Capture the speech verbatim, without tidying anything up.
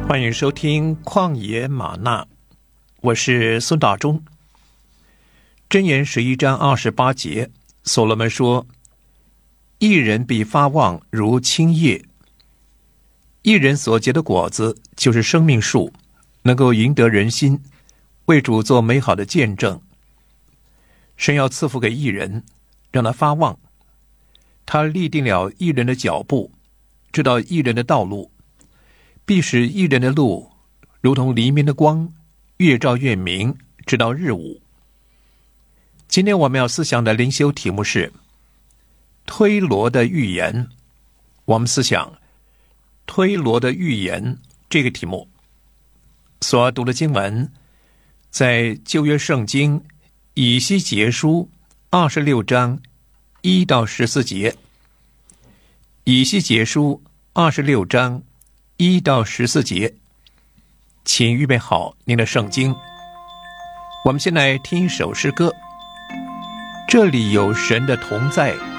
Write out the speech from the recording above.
欢迎收听旷野玛纳，我是孙大中。箴言十一章二十八节，所罗门说：一人必发旺如青叶。一人所结的果子就是生命树，能够赢得人心，为主做美好的见证。神要赐福给一人，让他发旺。他立定了一人的脚步，知道一人的道路，必使一人的路如同黎明的光，越照越明，直到日午。今天我们要思想的灵修题目是推罗的预言。我们思想推罗的预言这个题目。所要读的经文在旧约圣经以西结书二十六章一到十四节。以西结书二十六章一到十四节，请预备好您的圣经。我们先来听一首诗歌，这里有神的同在，